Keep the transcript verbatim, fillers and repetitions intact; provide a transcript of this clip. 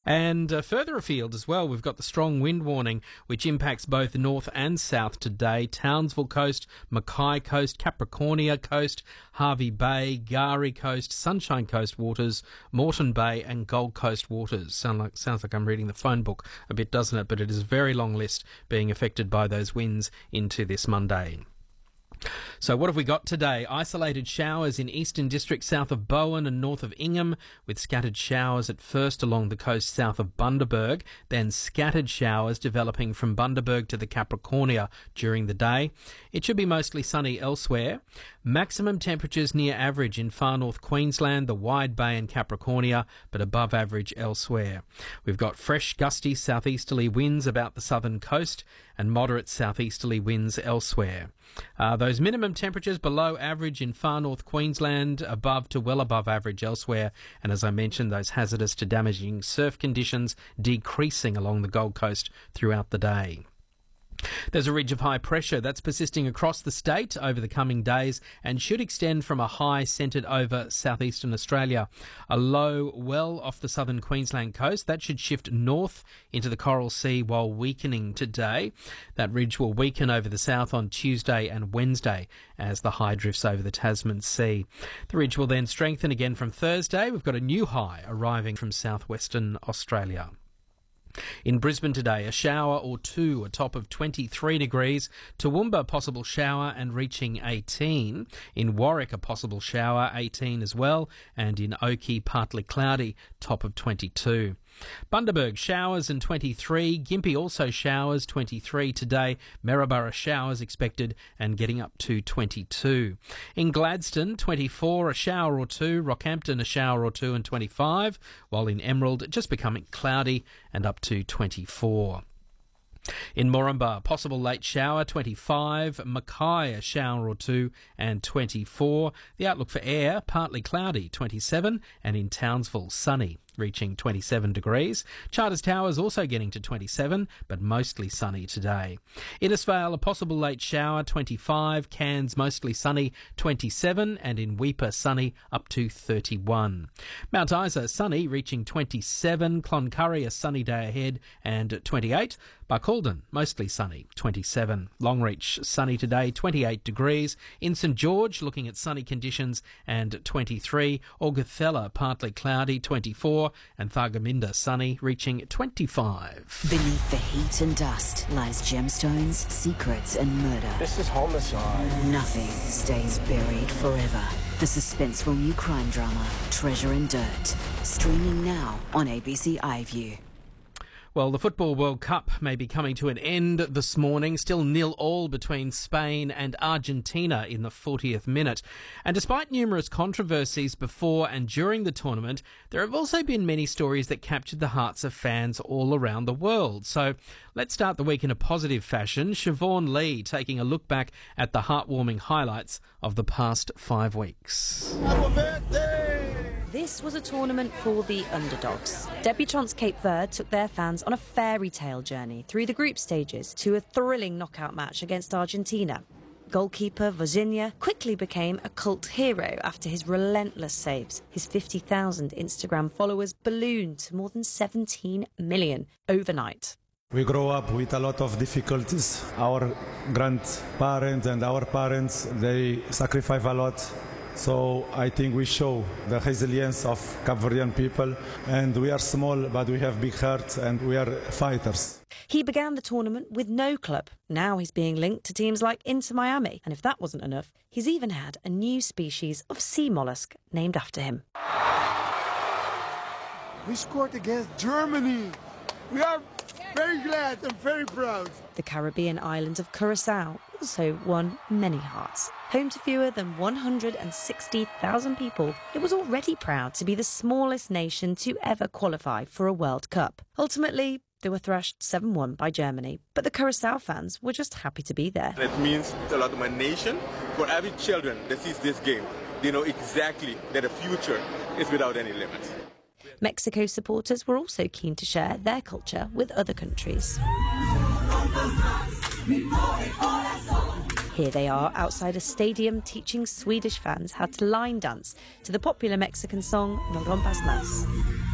And uh, further afield as well, we've got the strong wind warning, which impacts both north and south today. Townsville Coast, Mackay Coast, Capricornia Coast, Hervey Bay, Gari Coast, Sunshine Coast waters, Moreton Bay and Gold Coast waters. Sound like, sounds like I'm reading the phone book a bit, doesn't it? But it is a very long list being affected by those winds into this Monday. So what have we got today? Isolated showers in eastern districts south of Bowen and north of Ingham, with scattered showers at first along the coast south of Bundaberg, then scattered showers developing from Bundaberg to the Capricornia during the day. It should be mostly sunny elsewhere. Maximum temperatures near average in far north Queensland, the Wide Bay and Capricornia, but above average elsewhere. We've got fresh gusty southeasterly winds about the southern coast and moderate southeasterly winds elsewhere. Uh, those minimum temperatures below average in far north Queensland, above to well above average elsewhere, and as I mentioned, those hazardous to damaging surf conditions decreasing along the Gold Coast throughout the day. There's a ridge of high pressure that's persisting across the state over the coming days and should extend from a high centred over southeastern Australia. A low well off the southern Queensland coast that should shift north into the Coral Sea while weakening today. That ridge will weaken over the south on Tuesday and Wednesday as the high drifts over the Tasman Sea. The ridge will then strengthen again from Thursday. We've got a new high arriving from southwestern Australia. In Brisbane today, a shower or two, a top of twenty-three degrees. Toowoomba, possible shower and reaching eighteen. In Warwick, a possible shower, eighteen as well. And in Oakey, partly cloudy, top of twenty-two. Bundaberg, showers and twenty-three. Gympie also showers, twenty-three today. Maryborough, showers expected and getting up to twenty-two. In Gladstone, twenty-four, a shower or two. Rockhampton, a shower or two and twenty-five. While in Emerald, just becoming cloudy and up to twenty-four. In Moranbah, possible late shower, twenty-five. Mackay, a shower or two and twenty-four. The outlook for air, partly cloudy, twenty-seven. And in Townsville, sunny, reaching twenty-seven degrees. Charters Towers also getting to twenty-seven, but mostly sunny today. Innisfail, a possible late shower, twenty-five. Cairns, mostly sunny, twenty-seven. And in Weipa, sunny, up to thirty-one. Mount Isa, sunny, reaching twenty-seven. Cloncurry, a sunny day ahead, and twenty-eight. Barcaldine, mostly sunny, twenty-seven. Longreach, sunny today, twenty-eight degrees. In St George, looking at sunny conditions, and twenty-three. Augathella, partly cloudy, twenty-four. And Thargomindah, sunny, reaching twenty-five. Beneath the heat and dust lies gemstones, secrets and murder. This is homicide. Nothing stays buried forever. The suspenseful new crime drama, Treasure and Dirt, streaming now on A B C iView. Well, the Football World Cup may be coming to an end this morning. Still nil all between Spain and Argentina in the fortieth minute. And despite numerous controversies before and during the tournament, there have also been many stories that captured the hearts of fans all around the world. So let's start the week in a positive fashion. Siobhan Lee taking a look back at the heartwarming highlights of the past five weeks. Happy birthday! This was a tournament for the underdogs. Debutantes Cape Verde took their fans on a fairy tale journey through the group stages to a thrilling knockout match against Argentina. Goalkeeper Vozinha quickly became a cult hero after his relentless saves. His fifty thousand Instagram followers ballooned to more than seventeen million overnight. We grow up with a lot of difficulties. Our grandparents and our parents, they sacrifice a lot. So I think we show the resilience of Cape Verdean people, and we are small, but we have big hearts and we are fighters. He began the tournament with no club. Now he's being linked to teams like Inter Miami. And if that wasn't enough, he's even had a new species of sea mollusk named after him. We scored against Germany. We are very glad and very proud. The Caribbean island of Curacao also won many hearts. Home to fewer than one hundred sixty thousand people, it was already proud to be the smallest nation to ever qualify for a World Cup. Ultimately, they were thrashed seven one by Germany, but the Curacao fans were just happy to be there. It means a lot to my nation. For every children that sees this game, they know exactly that the future is without any limits. Mexico supporters were also keen to share their culture with other countries. Here they are outside a stadium teaching Swedish fans how to line dance to the popular Mexican song No Rompas Más.